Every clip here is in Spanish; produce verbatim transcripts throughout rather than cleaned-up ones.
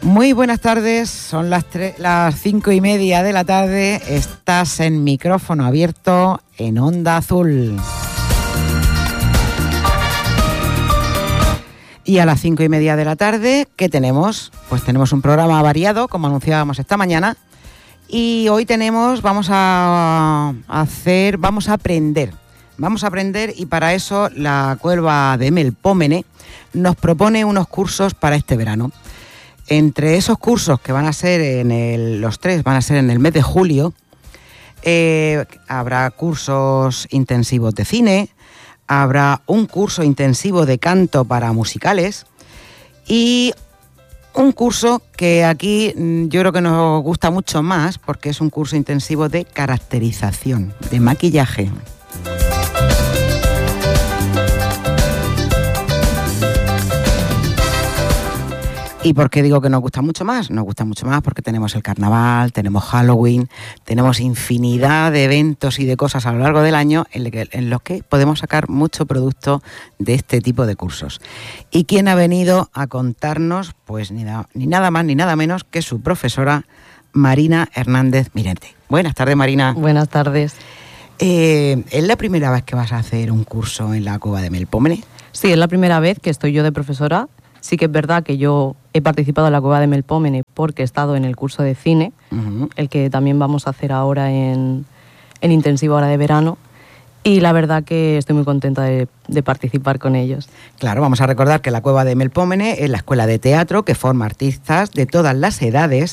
Muy buenas tardes, son las, tre- las cinco y media de la tarde, estás en micrófono abierto en Onda Azul. Y a las cinco y media de la tarde, ¿qué tenemos? Pues tenemos un programa variado, como anunciábamos esta mañana, y hoy tenemos, vamos a hacer, vamos a aprender, vamos a aprender y para eso la Cueva de Melpómene nos propone unos cursos para este verano. Entre esos cursos que van a ser en el, los tres van a ser en el mes de julio, eh, habrá cursos intensivos de cine, habrá un curso intensivo de canto para musicales y un curso que aquí yo creo que nos gusta mucho más porque es un curso intensivo de caracterización, de maquillaje. ¿Y por qué digo que nos gusta mucho más? Nos gusta mucho más porque tenemos el carnaval, tenemos Halloween, tenemos infinidad de eventos y de cosas a lo largo del año en, que, en los que podemos sacar mucho producto de este tipo de cursos. ¿Y quién ha venido a contarnos? Pues ni, da, ni nada más ni nada menos que su profesora Marina Hernández Mirente. Buenas tardes, Marina. Buenas tardes. Eh, ¿Es la primera vez que vas a hacer un curso en la Cueva de Melpómene? Sí, es la primera vez que estoy yo de profesora. Sí que es verdad que yo he participado en la Cueva de Melpómene porque he estado en el curso de cine, uh-huh. el que también vamos a hacer ahora en, en intensivo ahora de verano, y la verdad que estoy muy contenta de, de participar con ellos. Claro, vamos a recordar que la Cueva de Melpómene es la escuela de teatro que forma artistas de todas las edades,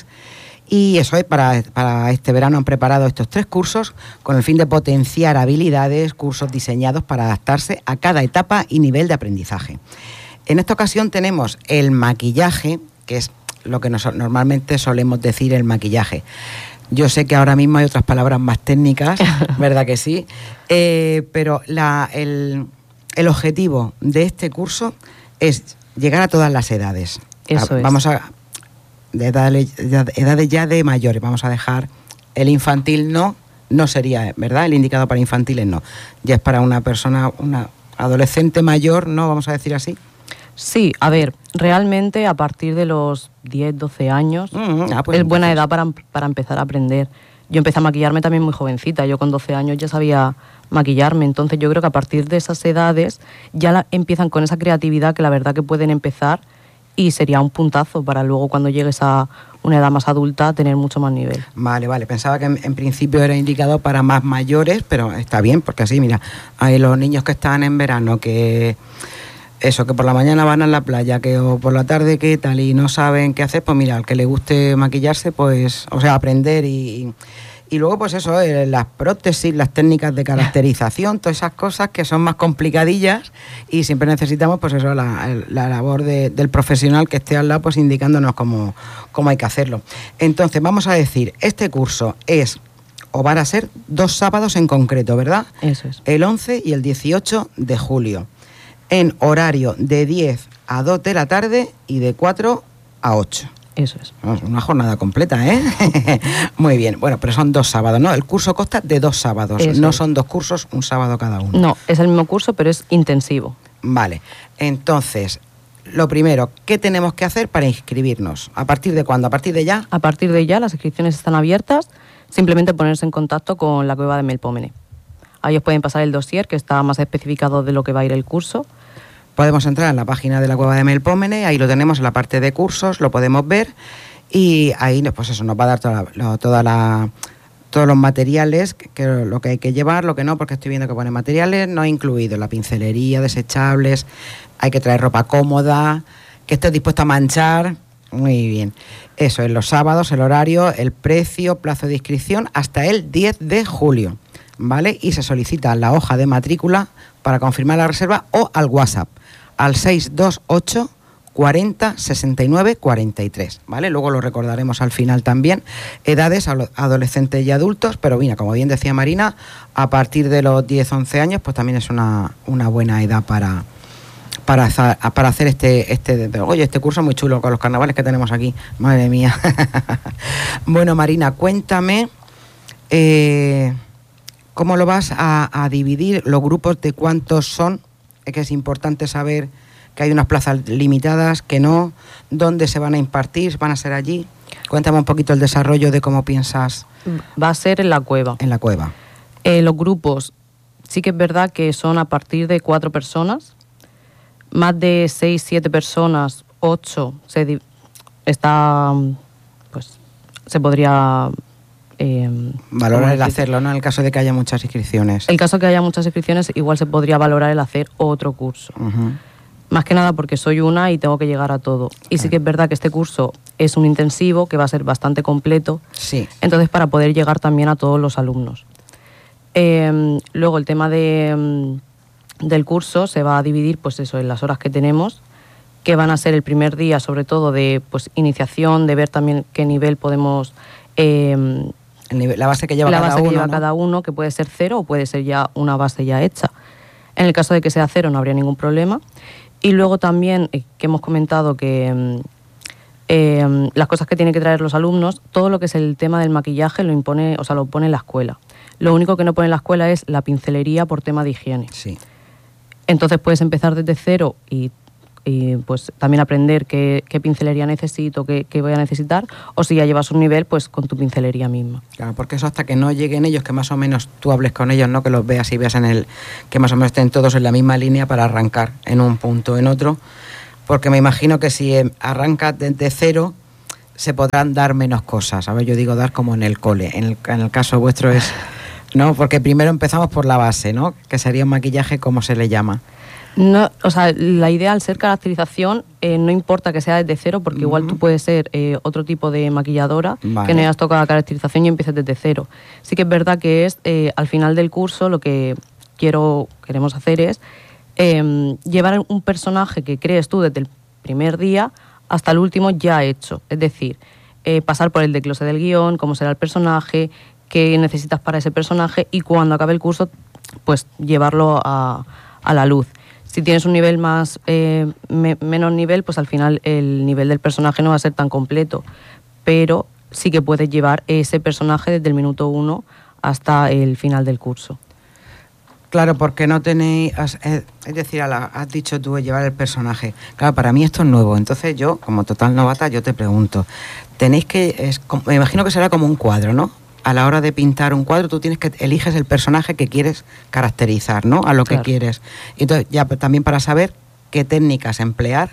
y eso es, para, para este verano han preparado estos tres cursos con el fin de potenciar habilidades, cursos diseñados para adaptarse a cada etapa y nivel de aprendizaje. En esta ocasión tenemos el maquillaje, que es lo que nos, normalmente solemos decir el maquillaje. Yo sé que ahora mismo hay otras palabras más técnicas, ¿verdad que sí? Eh, pero la, el, el objetivo de este curso es llegar a todas las edades. Eso es. Vamos a, de edades, de edades ya de mayores, vamos a dejar el infantil no, no sería, ¿verdad? El indicado para infantiles no. Ya es para una persona, una adolescente mayor, ¿no? Vamos a decir así. Sí, a ver, realmente a partir de los diez, doce años mm, ah, pues es buena entonces. edad para, para empezar a aprender. Yo empecé a maquillarme también muy jovencita, yo con doce años ya sabía maquillarme, entonces yo creo que a partir de esas edades ya la, empiezan con esa creatividad que la verdad que pueden empezar y sería un puntazo para luego cuando llegues a una edad más adulta tener mucho más nivel. Vale, vale, pensaba que en, en principio era indicado para más mayores, pero está bien, porque así, mira, hay los niños que están en verano que... Eso, que por la mañana van a la playa, que o por la tarde qué tal y no saben qué hacer, pues mira, al que le guste maquillarse, pues, o sea, aprender y, y luego pues eso, eh, las prótesis, las técnicas de caracterización, todas esas cosas que son más complicadillas y siempre necesitamos pues eso, la, la labor de, del profesional que esté al lado pues indicándonos cómo, cómo hay que hacerlo. Entonces, vamos a decir, este curso es, o van a ser dos sábados en concreto, ¿verdad? Eso es. El once y el dieciocho de julio. En horario de diez a dos de la tarde y de cuatro a ocho. Eso es. Una jornada completa, ¿eh? Muy bien. Bueno, pero son dos sábados, ¿no? El curso consta de dos sábados. Eso no es. son dos cursos, un sábado cada uno. No, es el mismo curso, pero es intensivo. Vale. Entonces, lo primero, ¿qué tenemos que hacer para inscribirnos? ¿A partir de cuándo? ¿A partir de ya? A partir de ya las inscripciones están abiertas. Simplemente ponerse en contacto con la Cueva de Melpómene. Ahí os pueden pasar el dossier, que está más especificado de lo que va a ir el curso. Podemos entrar en la página de la Cueva de Melpómene, ahí lo tenemos en la parte de cursos, lo podemos ver y ahí pues eso nos va a dar toda la, toda la, todos los materiales, que, que lo que hay que llevar, lo que no, porque estoy viendo que pone materiales no incluidos, la pincelería, desechables, hay que traer ropa cómoda, que esté dispuesta a manchar. Muy bien. Eso, en los sábados, el horario, el precio, plazo de inscripción, hasta el diez de julio, ¿vale? Y se solicita la hoja de matrícula para confirmar la reserva o al WhatsApp, al seis dos ocho cuarenta sesenta y nueve cuarenta y tres, ¿vale? Luego lo recordaremos al final también. Edades, adolescentes y adultos, pero mira, como bien decía Marina, a partir de los diez once años, pues también es una, una buena edad para... Para, para hacer este, este, oye, este curso muy chulo con los carnavales que tenemos aquí, madre mía. Bueno, Marina, cuéntame eh, cómo lo vas a, a dividir, los grupos de cuántos son, es que es importante saber que hay unas plazas limitadas, que no, ¿dónde se van a impartir? ¿Van a ser allí? Cuéntame un poquito el desarrollo de cómo piensas. Va a ser en la cueva. En la cueva. Eh, los grupos, sí que es verdad que son a partir de cuatro personas, más de seis, siete personas, ocho, se está, pues, se podría... Eh, valorar el hacerlo, ¿no? En el caso de que haya muchas inscripciones. El caso de que haya muchas inscripciones, igual se podría valorar el hacer otro curso. Uh-huh. Más que nada porque soy una y tengo que llegar a todo. Y claro, sí que es verdad que este curso es un intensivo que va a ser bastante completo. Sí. Entonces, para poder llegar también a todos los alumnos. Eh, luego, el tema de, del curso se va a dividir, pues eso, en las horas que tenemos, que van a ser el primer día, sobre todo, de pues iniciación, de ver también qué nivel podemos... Eh, El nivel, la base que lleva la cada base uno, que lleva ¿no? cada uno, que puede ser cero o puede ser ya una base ya hecha. En el caso de que sea cero no habría ningún problema. Y luego también, eh, que hemos comentado que eh, las cosas que tienen que traer los alumnos, todo lo que es el tema del maquillaje lo impone, o sea, lo pone en la escuela. Lo único que no pone en la escuela es la pincelería por tema de higiene. Sí. Entonces puedes empezar desde cero y y pues también aprender qué, qué pincelería necesito, qué, qué voy a necesitar, o si ya llevas un nivel, pues con tu pincelería misma. Claro, porque eso hasta que no lleguen ellos, que más o menos tú hables con ellos, ¿no? Que los veas y veas en el, que más o menos estén todos en la misma línea para arrancar en un punto o en otro, porque me imagino que si arrancas desde cero, se podrán dar menos cosas. A ver, yo digo dar como en el cole, en el, en el caso vuestro es, ¿no? Porque primero empezamos por la base, ¿no? Que sería un maquillaje, ¿cómo se le llama? No, o sea, la idea al ser caracterización eh, no importa que sea desde cero, porque uh-huh. igual tú puedes ser eh, otro tipo de maquilladora, vale, que no hayas tocado la caracterización y empieces desde cero. Sí que es verdad que es eh, al final del curso lo que quiero queremos hacer es eh, llevar un personaje que crees tú desde el primer día hasta el último ya hecho. Es decir, eh, pasar por el desglose del guión, cómo será el personaje, qué necesitas para ese personaje y cuando acabe el curso, pues llevarlo a, a la luz. Si tienes un nivel más, eh, me, menos nivel, pues al final el nivel del personaje no va a ser tan completo, pero sí que puedes llevar ese personaje desde el minuto uno hasta el final del curso. Claro, porque no tenéis, es decir, a la, has dicho tú de llevar el personaje. Claro, para mí esto es nuevo, entonces yo, como total novata, yo te pregunto, tenéis que, es, me imagino que será como un cuadro, ¿no? A la hora de pintar un cuadro, tú tienes que eliges el personaje que quieres caracterizar, ¿no? A lo claro. que quieres. Y entonces, ya también para saber qué técnicas emplear,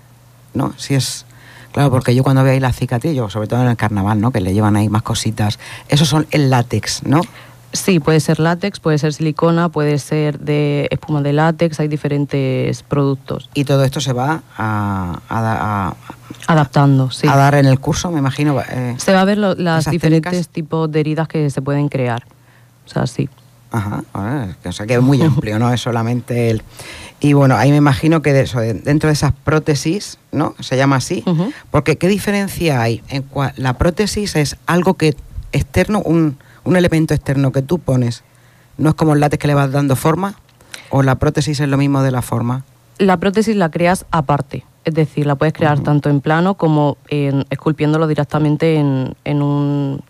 ¿no? Si es... Claro, porque yo cuando veo ahí la cicatriz, yo, sobre todo en el carnaval, ¿no? Que le llevan ahí más cositas. Esos son el látex, ¿no? Sí, puede ser látex, puede ser silicona, puede ser de espuma de látex, hay diferentes productos. Y todo esto se va a... a, a adaptando, sí. A dar en el curso, me imagino. Eh, se va a ver lo, las diferentes técnicas. tipos de heridas que se pueden crear. O sea, sí. Ajá, o sea que es muy amplio, no es solamente el... Y bueno, ahí me imagino que de eso, dentro de esas prótesis, ¿no? Se llama así. Uh-huh. Porque ¿qué diferencia hay? En cua- la prótesis es algo que externo, un, un elemento externo que tú pones. ¿No es como el látex que le vas dando forma? ¿O la prótesis es lo mismo de la forma? La prótesis la creas aparte. Es decir, la puedes crear uh-huh. tanto en plano como en, esculpiéndolo directamente en, en un...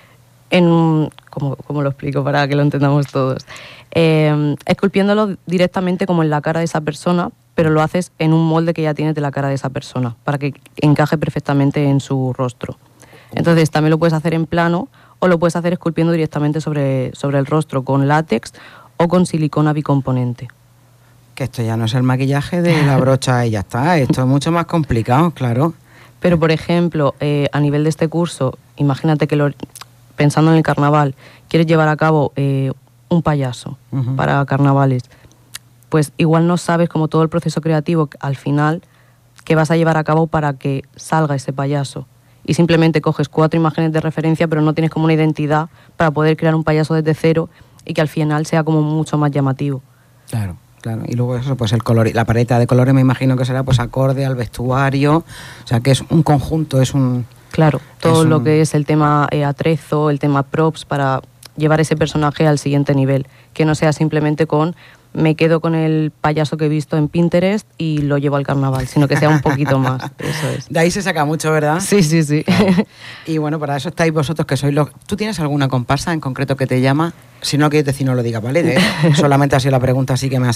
En un ¿cómo, ¿Cómo lo explico para que lo entendamos todos? Eh, esculpiéndolo directamente como en la cara de esa persona, pero lo haces en un molde que ya tienes de la cara de esa persona, para que encaje perfectamente en su rostro. Entonces, también lo puedes hacer en plano o lo puedes hacer esculpiendo directamente sobre, sobre el rostro con látex o con silicona bicomponente. Que esto ya no es el maquillaje de la brocha y ya está, esto es mucho más complicado, claro. Pero, por ejemplo, eh, a nivel de este curso, imagínate que, lo, pensando en el carnaval, quieres llevar a cabo eh, un payaso uh-huh. para carnavales, pues igual no sabes como todo el proceso creativo al final que vas a llevar a cabo para que salga ese payaso. Y simplemente coges cuatro imágenes de referencia, pero no tienes como una identidad para poder crear un payaso desde cero y que al final sea como mucho más llamativo. Claro. Claro, y luego eso, pues el color, la paleta de colores me imagino que será pues acorde al vestuario, o sea que es un conjunto, es un... Claro, todo lo un... que es el tema eh, atrezo, el tema props para llevar ese personaje al siguiente nivel, que no sea simplemente con me quedo con el payaso que he visto en Pinterest y lo llevo al carnaval, sino que sea un poquito más, eso es. De ahí se saca mucho, ¿verdad? Sí, sí, sí. Claro. Y bueno, para eso estáis vosotros que sois los... ¿Tú tienes alguna comparsa en concreto que te llama? Si no quieres decir no lo digas, ¿vale? De... Solamente ha sido la pregunta así que me ha